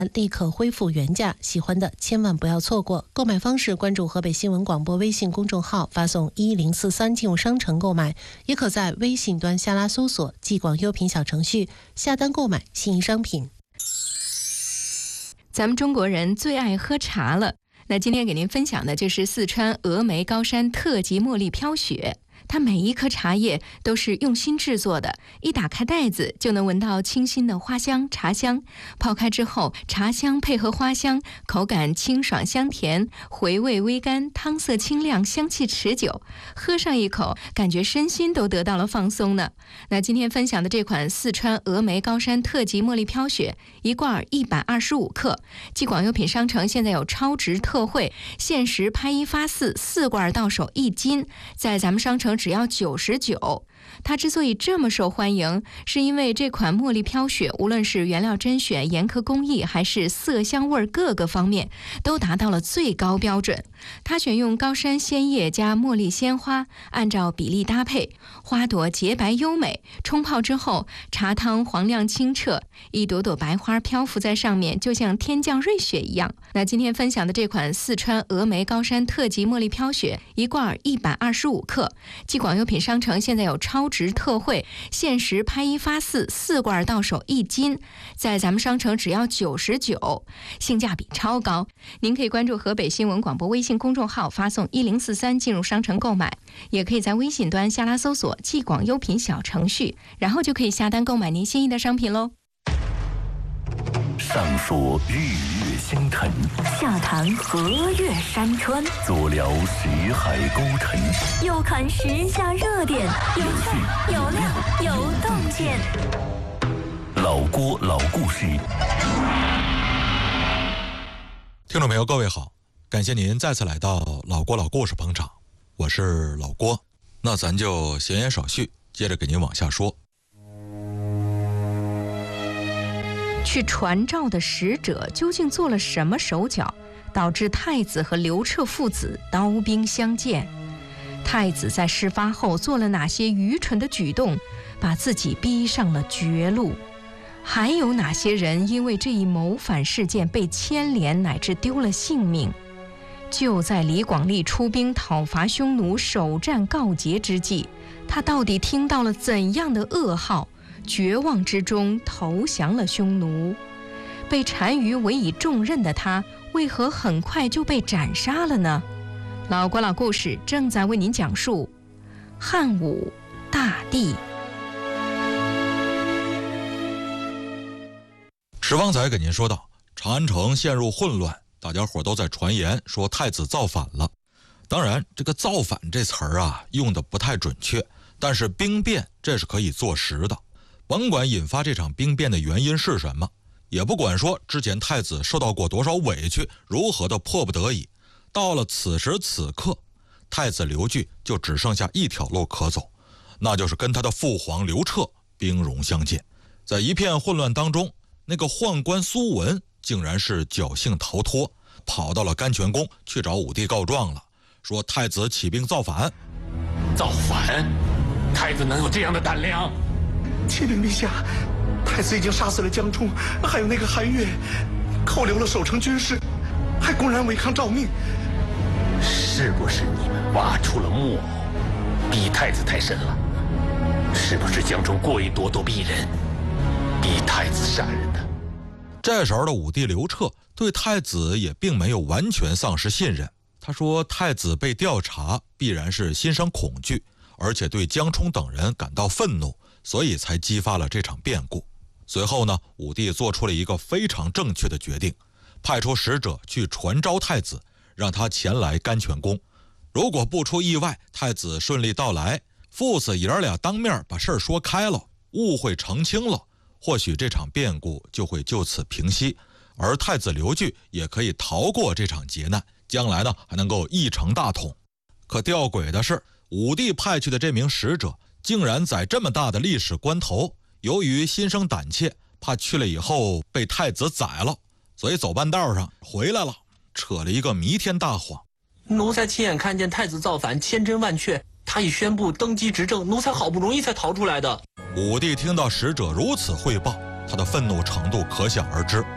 立刻恢复原价，喜欢的千万不要错过。购买方式：关注河北新闻广播微信公众号，发送1043进入商城购买，也可在微信端下拉搜索“济广优品”小程序下单购买心仪商品。 咱们中国人最爱喝茶了，那今天给您分享的就是四川峨眉高山特级茉莉飘雪。它每一颗茶叶都是用心制作的，一打开袋子就能闻到清新的花香、茶香。泡开之后，茶香配合花香，口感清爽香甜，回味微甘，汤色清亮，香气持久。喝上一口，感觉身心都得到了放松呢。那今天分享的这款四川峨眉高山特级茉莉飘雪，一罐125克，济广优品商城现在有超值特惠，限时拍1发4，4罐到手1斤，在咱们商城只要99。它之所以这么受欢迎，是因为这款茉莉飘雪无论是原料甄选、严苛工艺，还是色香味各个方面都达到了最高标准。它选用高山鲜叶加茉莉鲜花，按照比例搭配，花朵洁白优美，冲泡之后茶汤黄亮清澈，一朵朵白花漂浮在上面，就像天降瑞雪一样。那今天分享的这款四川峨眉高山特级茉莉飘雪，一罐125克，济广优品商城现在有超值特惠，限时拍1发4，4罐到手1斤，在咱们商城只要99，性价比超高。您可以关注河北新闻广播微信公众号，发送1043进入商城购买，也可以在微信端下拉搜索济广优品小程序，然后就可以下单购买您心仪的商品喽。 上说日月星辰， 下谈河岳山川， 左聊识海沟沉， 右看时下热点，有趣有料有洞见。 老郭老故事。 听众朋友各位好，感谢您再次来到老郭老故事捧场，我是老郭。那咱就闲言少叙，接着给您往下说。 去传召的使者究竟做了什么手脚，导致太子和刘彻父子刀兵相见？太子在事发后做了哪些愚蠢的举动，把自己逼上了绝路？还有哪些人因为这一谋反事件被牵连，乃至丢了性命？就在李广利出兵讨伐匈奴，首战告捷之际，他到底听到了怎样的噩耗？绝望之中投降了匈奴，被单于委以重任的他，为何很快就被斩杀了呢？老郭老故事正在为您讲述汉武大帝。 石方才给您说到，长安城陷入混乱，大家伙都在传言说太子造反了。当然这个造反这词儿啊用的不太准确，但是兵变这是可以坐实的。甭管引发这场兵变的原因是什么，也不管说之前太子受到过多少委屈，如何的迫不得已，到了此时此刻，太子刘据就只剩下一条路可走，那就是跟他的父皇刘彻兵戎相见。在一片混乱当中，那个宦官苏文竟然是侥幸逃脱，跑到了甘泉宫去找武帝告状了，说太子起兵造反。 造反？太子能有这样的胆量？ 启禀陛下，太子已经杀死了江充，还有那个韩越，扣留了守城军士，还公然违抗诏命。 是不是你们挖出了木偶，逼太子太甚了？是不是江充过于咄咄逼人，逼太子杀人的？ 这时候的武帝刘彻对太子也并没有完全丧失信任，他说太子被调查必然是心生恐惧，而且对江充等人感到愤怒，所以才激发了这场变故。随后呢，武帝做出了一个非常正确的决定，派出使者去传召太子，让他前来甘泉宫。如果不出意外，太子顺利到来，父子爷俩当面把事儿说开了，误会澄清了，或许这场变故就会就此平息，而太子刘据也可以逃过这场劫难，将来呢还能够一城大统。可吊诡的是，武帝派去的这名使者竟然在这么大的历史关头，由于心生胆怯，怕去了以后被太子宰了，所以走半道上回来了，扯了一个弥天大谎。 奴才亲眼看见太子造反，千真万确，他已宣布登基执政，奴才好不容易才逃出来的。 武帝听到使者如此汇报，他的愤怒程度可想而知。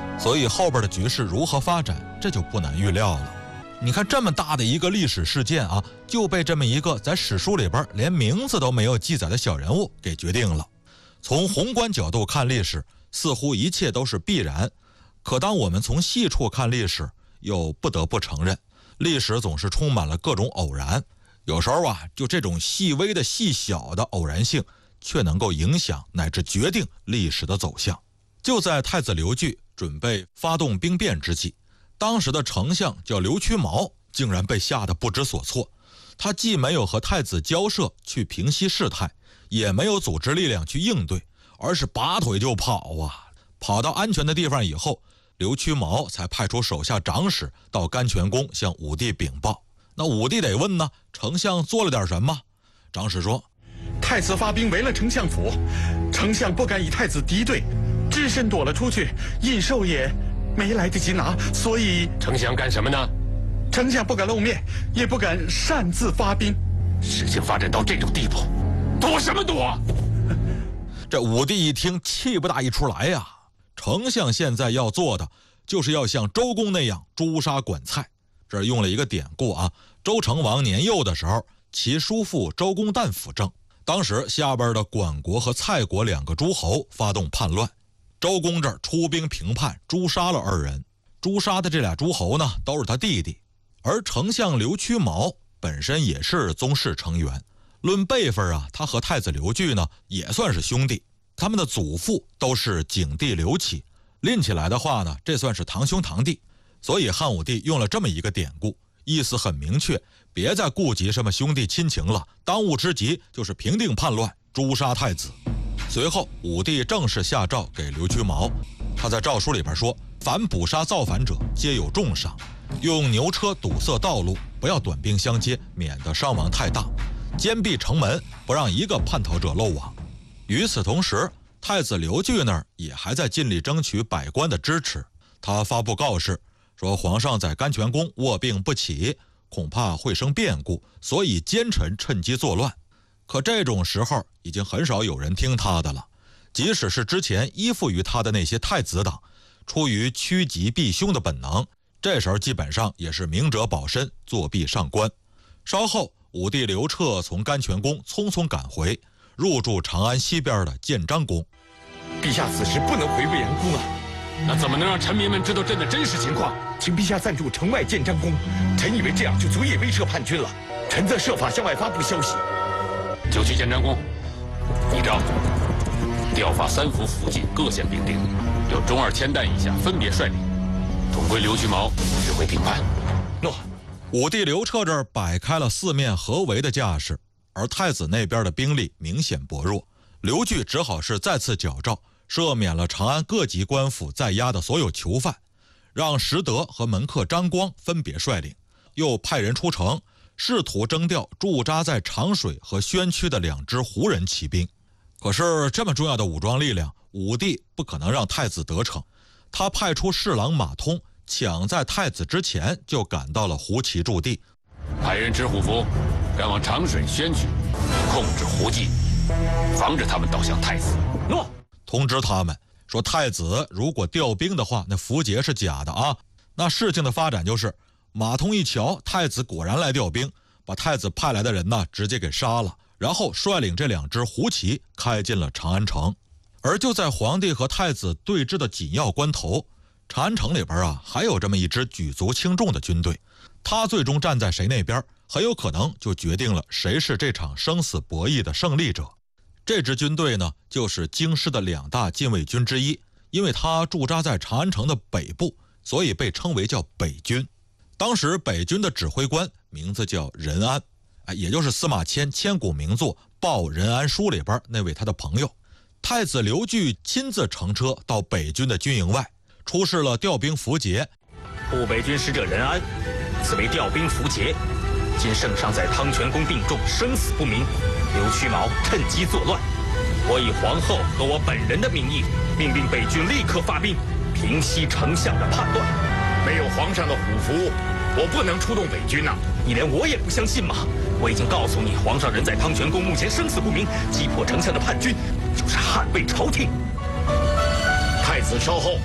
所以后边的局势如何发展，这就不难预料了。你看这么大的一个历史事件啊，就被这么一个在史书里边连名字都没有记载的小人物给决定了。从宏观角度看历史，似乎一切都是必然，可当我们从细处看历史，又不得不承认，历史总是充满了各种偶然。有时候啊，就这种细微的细小的偶然性，却能够影响乃至决定历史的走向。就在太子刘据准备发动兵变之际，当时的丞相叫刘屈毛，竟然被吓得不知所措。他既没有和太子交涉去平息事态，也没有组织力量去应对，而是拔腿就跑啊！跑到安全的地方以后，刘屈毛才派出手下长史到甘泉宫向武帝禀报。那武帝得问呢，丞相做了点什么？长史说， 太子发兵围了丞相府，丞相不敢与太子敌对，只身躲了出去，印绶也没来得及拿，所以丞相干什么呢？ 丞相不敢露面，也不敢擅自发兵。 事情发展到这种地步，躲什么躲？ 这武帝一听，气不大一出来呀！丞相现在要做的，就是要像周公那样诛杀管蔡。这用了一个典故啊，周成王年幼的时候，其叔父周公旦辅政，当时下边的管国和蔡国两个诸侯发动叛乱，周公这儿出兵平叛，诛杀了二人。诛杀的这俩诸侯呢，都是他弟弟。而丞相刘屈毛本身也是宗室成员，论辈分啊，他和太子刘据呢也算是兄弟，他们的祖父都是景帝刘启，拎起来的话呢，这算是堂兄堂弟。所以汉武帝用了这么一个典故，意思很明确，别再顾及什么兄弟亲情了，当务之急就是平定叛乱，诛杀太子。随后武帝正式下诏给刘屈毛，他在诏书里边说，凡捕杀造反者皆有重赏，用牛车堵塞道路，不要短兵相接，免得伤亡太大，坚闭城门，不让一个叛逃者漏网。与此同时，太子刘据那儿也还在尽力争取百官的支持，他发布告示说，皇上在甘泉宫卧病不起，恐怕会生变故，所以奸臣趁机作乱。可这种时候已经很少有人听他的了，即使是之前依附于他的那些太子党，出于趋吉避凶的本能，这时候基本上也是明哲保身，作壁上观。稍后武帝刘彻从甘泉宫匆匆赶回，入住长安西边的建章宫。 陛下此时不能回未央宫啊！ 那怎么能让臣民们知道朕的真实情况？ 请陛下暂住城外建章宫，臣以为这样就足以威慑叛军了。臣则设法向外发布消息。 就去建章宫，依诏调发3府附近各县兵力，由中2千担以下分别率领，统归刘屈毛指挥平叛。 诺。 武帝刘彻这儿摆开了四面合围的架势，而太子那边的兵力明显薄弱，刘据只好是再次矫诏，赦免了长安各级官府在押的所有囚犯，让石德和门客张光分别率领，又派人出城，试图征调驻扎在长水和宣区的2支胡人骑兵。可是这么重要的武装力量，武帝不可能让太子得逞，他派出侍郎马通，抢在太子之前就赶到了胡骑驻地， 派人执虎符赶往长水宣区，控制胡骑，防止他们倒向太子。 诺。 通知他们说，太子如果调兵的话，那符节是假的啊。那事情的发展就是，马通一瞧太子果然来调兵，把太子派来的人呢直接给杀了，然后率领这2支胡骑开进了长安城。而就在皇帝和太子对峙的紧要关头，长安城里边啊还有这么一支举足轻重的军队，他最终站在谁那边，很有可能就决定了谁是这场生死博弈的胜利者。这支军队呢，就是京师的2大禁卫军之一，因为它驻扎在长安城的北部，所以被称为叫北军。当时北军的指挥官名字叫任安，也就是司马迁千古名作《报任安书》里边那位他的朋友。太子刘据亲自乘车到北军的军营外，出示了调兵符节。 护北军使者任安，此为调兵符节。今圣上在汤泉宫病重，生死不明，刘屈毛趁机作乱。我以皇后和我本人的名义，命令北军立刻发兵，平息丞相的叛乱。 没有皇上的虎符，我不能出动北军呐！ 你连我也不相信吗？我已经告诉你，皇上人在汤泉宫，目前生死不明，击破丞相的叛军，就是捍卫朝廷。 太子稍后，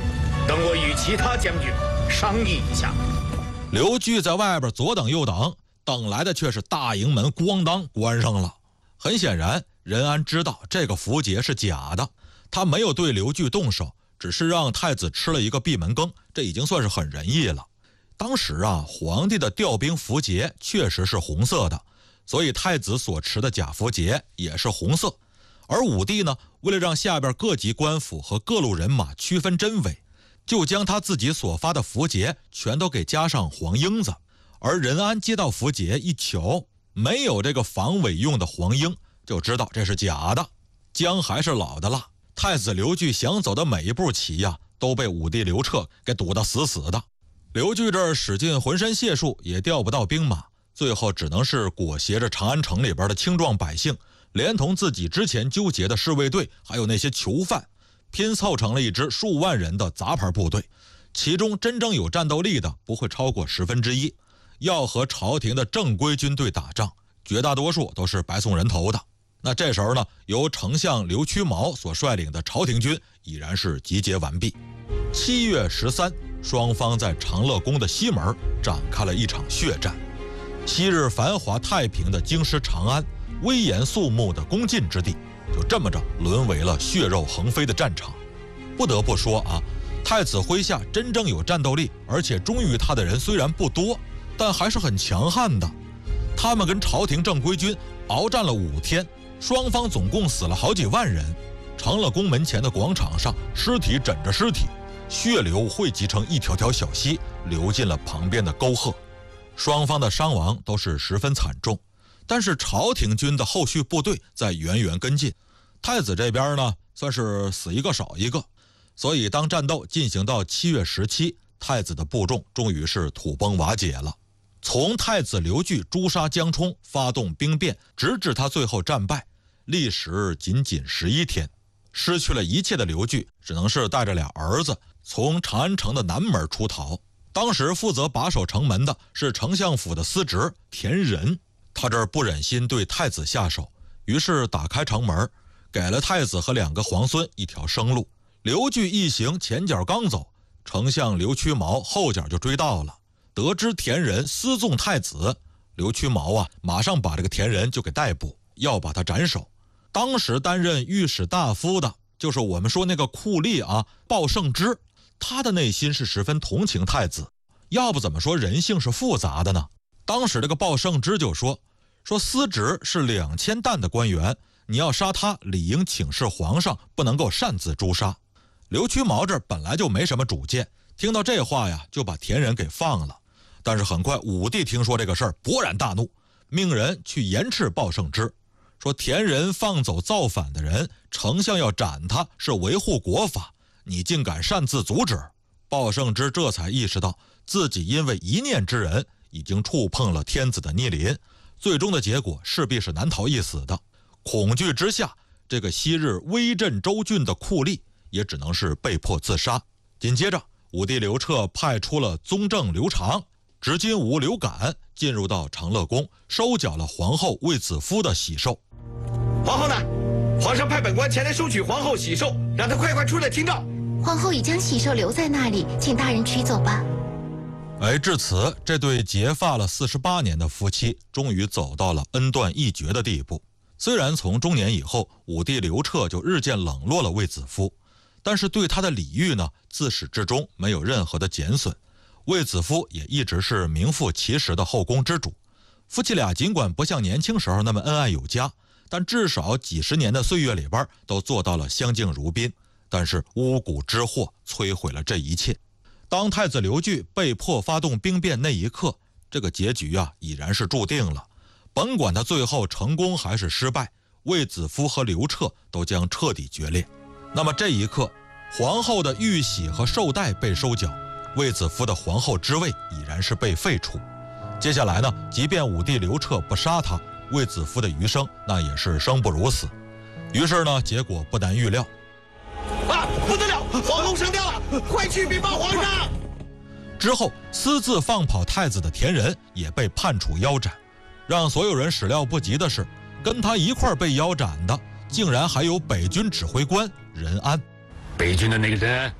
等我与其他将军商议一下。 刘据在外边左等右等，等来的却是大营门咣当关上了。很显然，任安知道这个符节是假的，他没有对刘据动手，只是让太子吃了一个闭门羹，这已经算是很仁义了。当时皇帝的调兵符节确实是红色的，所以太子所持的假符节也是红色。而武帝呢，为了让下边各级官府和各路人马区分真伪，就将他自己所发的符节全都给加上黄缨子。而任安接到符节一瞧，没有这个防伪用的黄缨，就知道这是假的。姜还是老的辣，太子刘据想走的每一步棋都被武帝刘彻给堵得死死的。刘据这儿使尽浑身解数也调不到兵马，最后只能是裹挟着长安城里边的青壮百姓，连同自己之前纠结的侍卫队，还有那些囚犯，拼凑成了一支数万人的杂牌部队。其中真正有战斗力的不会超过1/10，要和朝廷的正规军队打仗，绝大多数都是白送人头的。那这时候呢，由丞相刘屈毛所率领的朝廷军已然是集结完毕。7月13，双方在长乐宫的西门展开了一场血战。昔日繁华太平的京师长安，威严肃穆的恭进之地，就这么着沦为了血肉横飞的战场。不得不说太子麾下真正有战斗力，而且忠于他的人虽然不多，但还是很强悍的。他们跟朝廷正规军鏖战了5天，双方总共死了好几万人。长乐宫门前的广场上，尸体枕着尸体，血流汇集成一条条小溪，流进了旁边的沟壑。双方的伤亡都是十分惨重，但是朝廷军的后续部队在源源跟进。太子这边呢，算是死一个少一个。所以当战斗进行到7月17，太子的部众终于是土崩瓦解了。从太子刘据诛杀江充，发动兵变，直至他最后战败，历时仅仅11天。失去了一切的刘据只能是带着俩儿子从长安城的南门出逃。当时负责把守城门的是丞相府的司职田仁，他这儿不忍心对太子下手，于是打开城门，给了太子和2个皇孙一条生路。刘据一行前脚刚走，丞相刘屈毛后脚就追到了。得知田仁私纵太子，刘屈毛马上把这个田仁就给逮捕，要把他斩首。当时担任御史大夫的就是我们说那个酷吏鲍胜之，他的内心是十分同情太子，要不怎么说人性是复杂的呢？当时这个鲍胜之就说司职是2000担的官员，你要杀他理应请示皇上，不能够擅自诛杀。刘屈毛这本来就没什么主见，听到这话就把田仁给放了。但是很快武帝听说这个事儿，勃然大怒，命人去严斥鲍胜之，说田仁放走造反的人，丞相要斩他，是维护国法，你竟敢擅自阻止。鲍胜之这才意识到自己因为一念之仁已经触碰了天子的逆鳞，最终的结果势必是难逃一死的。恐惧之下，这个昔日威震州郡的酷吏也只能是被迫自杀。紧接着武帝刘彻派出了宗正刘长、执金吾刘敢进入到长乐宫，收缴了皇后卫子夫的喜寿。 皇后呢？皇上派本官前来收取皇后喜寿，让她快出来听诏。 皇后已将喜寿留在那里，请大人取走吧。 至此，这对结发了48年的夫妻终于走到了恩断义绝的地步。虽然从中年以后，武帝刘彻就日渐冷落了卫子夫，但是对他的礼遇呢，自始至终没有任何的减损。卫子夫也一直是名副其实的后宫之主。夫妻俩尽管不像年轻时候那么恩爱有加，但至少几十年的岁月里边都做到了相敬如宾。但是巫蛊之祸摧毁了这一切。当太子刘据被迫发动兵变那一刻，这个结局已然是注定了。甭管他最后成功还是失败，卫子夫和刘彻都将彻底决裂。那么这一刻，皇后的玉玺和绶带被收缴，卫子夫的皇后之位已然是被废除。接下来呢，即便武帝刘彻不杀他，卫子夫的余生那也是生不如死。于是呢，结果不难预料。 不得了，皇后升调了，快去禀报皇上。 之后私自放跑太子的田仁也被判处腰斩。让所有人始料不及的是，跟他一块被腰斩的竟然还有北军指挥官任安。 北军的那个人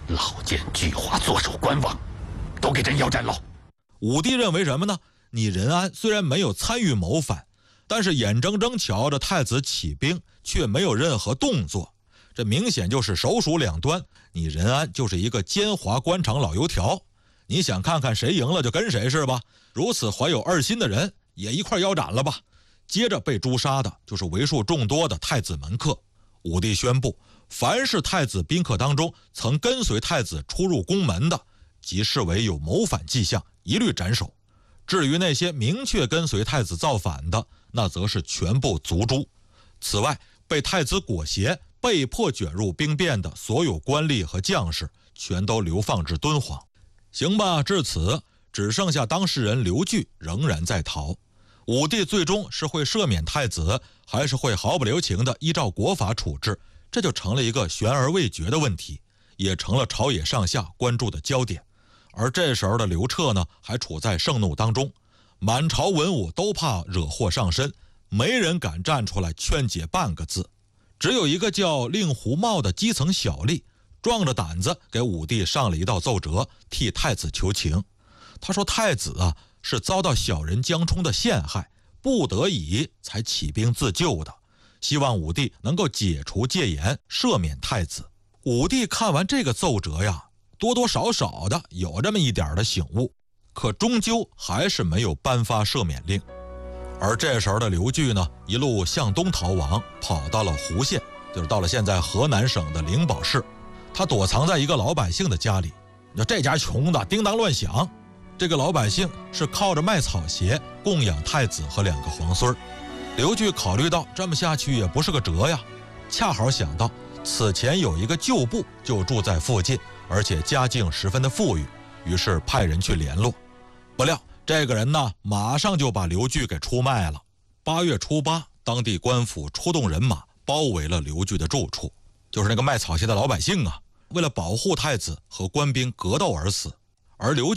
老奸巨猾，坐守关望，都给朕腰斩喽！ 武帝认为什么呢？你任安虽然没有参与谋反，但是眼睁睁瞧着太子起兵，却没有任何动作，这明显就是首鼠两端。你任安就是一个奸猾官场老油条，你想看看谁赢了就跟谁是吧？如此怀有二心的人也一块腰斩了吧。接着被诛杀的就是为数众多的太子门客。武帝宣布，凡是太子宾客当中曾跟随太子出入宫门的，即视为有谋反迹象，一律斩首。至于那些明确跟随太子造反的，那则是全部族诛。此外，被太子裹挟被迫卷入兵变的所有官吏和将士，全都流放至敦煌。行吧，至此只剩下当事人刘据仍然在逃。武帝最终是会赦免太子，还是会毫不留情地依照国法处置，这就成了一个悬而未决的问题，也成了朝野上下关注的焦点。而这时候的刘彻呢，还处在盛怒当中，满朝文武都怕惹祸上身，没人敢站出来劝解半个字。只有一个叫令狐茂的基层小吏，壮着胆子给武帝上了一道奏折，替太子求情。他说太子啊，是遭到小人江充的陷害，不得已才起兵自救的，希望武帝能够解除戒严，赦免太子。武帝看完这个奏折呀，多多少少的有这么一点的醒悟，可终究还是没有颁发赦免令。而这时候的刘据呢，一路向东逃亡，跑到了胡县，就是到了现在河南省的灵宝市。他躲藏在一个老百姓的家里，这家穷的叮当乱响。这个老百姓是靠着卖草鞋供养太子和2个皇孙。刘据考虑到这么下去也不是个辙呀，恰好想到此前有一个旧部就住在附近，而且家境十分的富裕，于是派人去联络。不料这个人呢，马上就把刘据给出卖了。8月初8，当地官府出动人马包围了刘据的住处，就是那个卖草鞋的老百姓啊，为了保护太子和官兵格斗而死。而刘据